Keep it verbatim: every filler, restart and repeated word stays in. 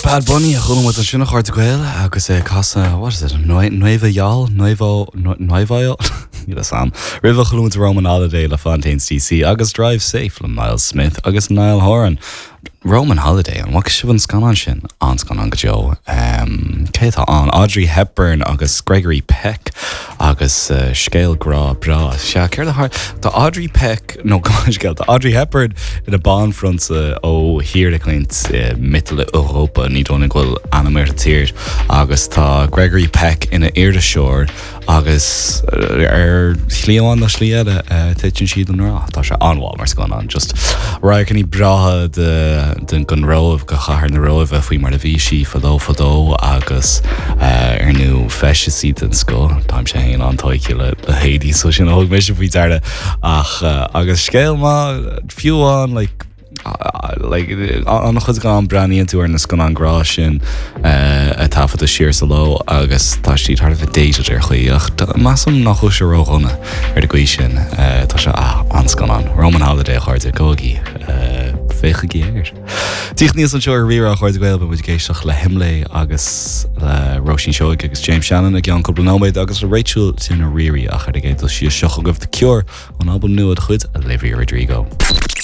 Bad Bunny a chum with an sinna chuirta goil agus é casa what is it Nueva Yal Nuevo Nueva Yal sam River chum Roman Holiday Le Fontaines D C agus Drive Safe le Miles Smith agus Niall Horan Roman Holiday an what sivan scan an sin an scan an go Joe um Keitha an Audrey Hepburn agus Gregory Peck agus uh, scale gra bra se ceir har the Audrey Peck no scale the Audrey Hepburn in a band front uh, ó hir de clint uh, middle Europa ní donna goil animated agus tá Gregory Peck in a Irda Shore agus er slíán na slíad uh, tetin siad an rá tá se anháil mar scan an just ra can í bratha de den gun roh go chahar na roh a fao mar a bhí si fadó fadó agus uh, ar nu feise si an sco táim sé héon an toici le le hédí so sin óg me bhí dearda ach uh, agus scéil má fiúán like Uh, like an chud gan braíon tú ar na scan an grá sin uh, a tafa a siir sa lo agus tá siad tar bh déidir ar chuí ach massam nach chu se roghna ar de gcuí sin uh, tá se ah, an scan an Roman Holiday chuirte cógaí uh, fécha géir. Tíoch níos an seo rira chuirte goil be bud géisteach le himlé agus le Roisin Seoig agus James Shannon a gan cúpla nóméid agus le Rachel sin a riri ach ar de géidir si seocha goh de cure an album nuad chud a Olivia Rodrigo.